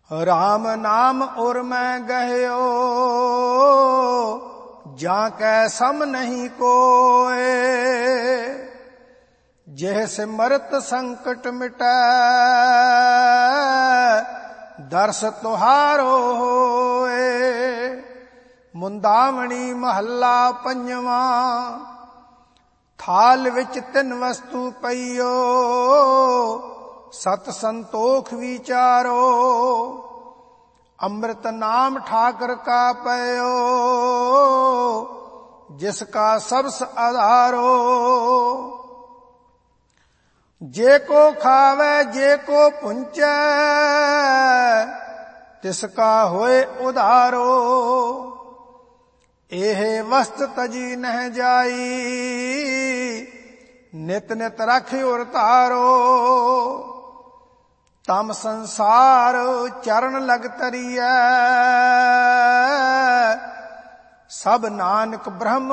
राम नाम उर मैं गह्यो, जाकै सम नहीं कोय। जेह सिमरत संकट मिटै, दर्श तुहारो होए। मुंदावणी महला पंजवा, थाल विच तिन वस्तु पईयो, सत संतोख विचारो। अमृत नाम ठाकर का पयो, जिसका सबस आधारो। जे को खावे जे को पुंचै, तिसका होए उधारो। एह वस्त तजी नह जाई, नित नित रख उर तारो। तम संसार चरण लग तरियै, सब नानक ब्रह्म